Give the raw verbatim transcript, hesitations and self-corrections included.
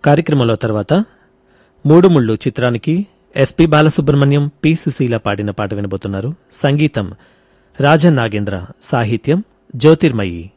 కార్యక్రమంలో తర్వాత మూడు ముళ్ళు చిత్రానికి ఎస్పి బాలసుబ్రహ్మణ్యం, పి సుశీల పాడిన పాట వినబోతున్నారు. సంగీతం రాజన్ నాగేంద్ర, సాహిత్యం జ్యోతిర్మయి.